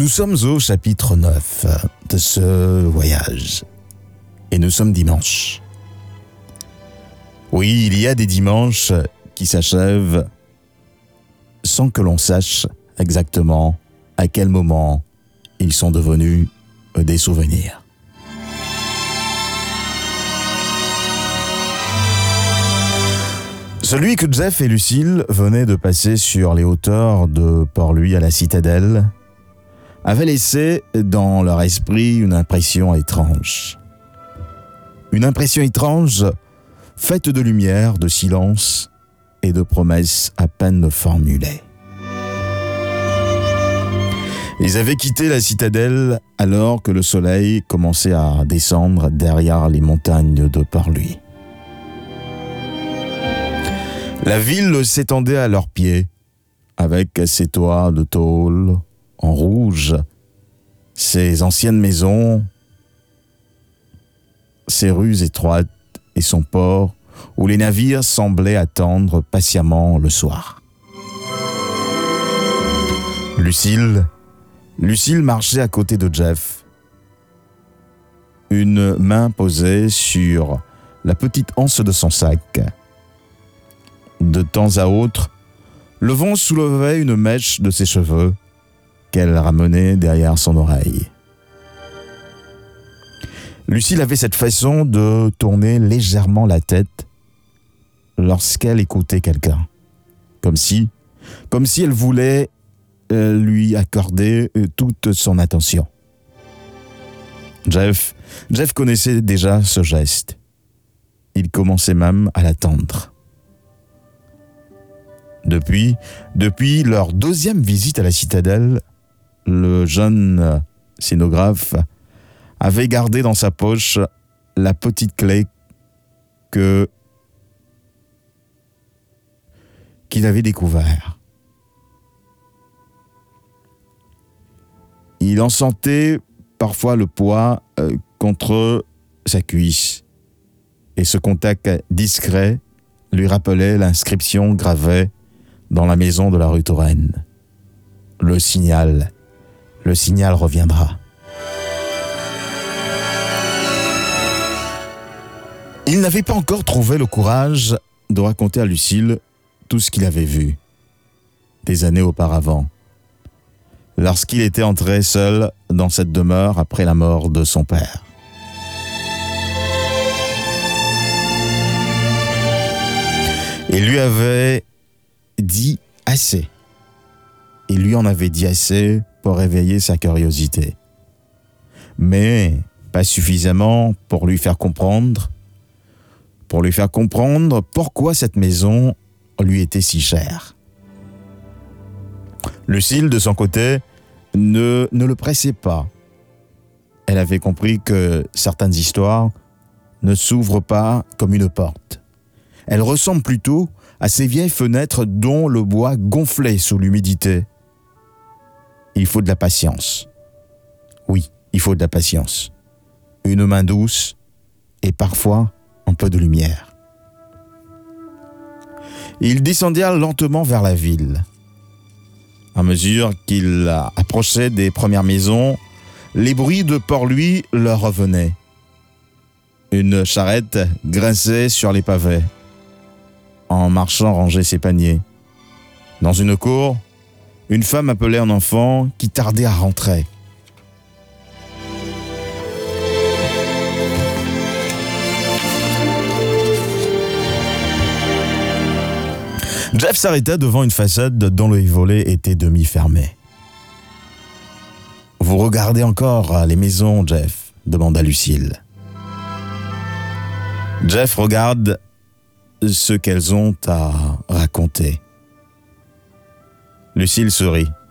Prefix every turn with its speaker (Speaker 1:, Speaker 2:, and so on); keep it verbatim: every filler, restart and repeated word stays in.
Speaker 1: Nous sommes au chapitre neuf de ce voyage et nous sommes dimanche. Oui, il y a des dimanches qui s'achèvent sans que l'on sache exactement à quel moment ils sont devenus des souvenirs. Celui que Jeff et Lucille venaient de passer sur les hauteurs de Port-Louis à la Citadelle avait laissé dans leur esprit une impression étrange. Une impression étrange faite de lumière, de silence et de promesses à peine formulées. Ils avaient quitté la Citadelle alors que le soleil commençait à descendre derrière les montagnes de Port-Louis. La ville s'étendait à leurs pieds, avec ses toits de tôle en rouge, ses anciennes maisons, ses rues étroites et son port où les navires semblaient attendre patiemment le soir. Lucille, Lucille marchait à côté de Jeff, une main posée sur la petite anse de son sac. De temps à autre, le vent soulevait une mèche de ses cheveux qu'elle ramenait derrière son oreille. Lucille avait cette façon de tourner légèrement la tête lorsqu'elle écoutait quelqu'un, comme si, comme si elle voulait euh, lui accorder euh, toute son attention. Jeff, Jeff connaissait déjà ce geste. Il commençait même à l'attendre. Depuis, depuis leur deuxième visite à la Citadelle, le jeune scénographe avait gardé dans sa poche la petite clé que qu'il avait découvert. Il en sentait parfois le poids euh, contre sa cuisse et ce contact discret lui rappelait l'inscription gravée dans la maison de la rue Touraine. Le signal, le signal reviendra. Il n'avait pas encore trouvé le courage de raconter à Lucille tout ce qu'il avait vu des années auparavant, lorsqu'il était entré seul dans cette demeure après la mort de son père. Il lui avait dit assez. Il lui en avait dit assez pour réveiller sa curiosité. Mais pas suffisamment pour lui faire comprendre, pour lui faire comprendre pourquoi cette maison lui était si chère. Lucille, de son côté, ne, ne le pressait pas. Elle avait compris que certaines histoires ne s'ouvrent pas comme une porte. Elles ressemblent plutôt à ces vieilles fenêtres dont le bois gonflait sous l'humidité. Il faut de la patience. Oui, il faut de la patience. Une main douce et parfois un peu de lumière. Ils descendirent lentement vers la ville. À mesure qu'ils approchaient des premières maisons, les bruits de Port-Louis leur revenaient. Une charrette grinçait sur les pavés. En marchant rangeait ses paniers. Dans une cour, une femme appelait un enfant qui tardait à rentrer. Jeff s'arrêta devant une façade dont le volet était demi-fermé. « Vous regardez encore les maisons, Jeff ?» demanda Lucille. Jeff regarde ce qu'elles ont à raconter. Lucille sourit.